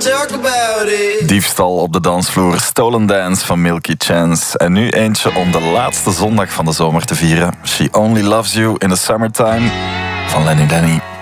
talk about it. Diefstal op de dansvloer, Stolen Dance van Milky Chance. En nu eentje om de laatste zondag van de zomer te vieren. She Only Loves You in the Summertime van Lenny Danny.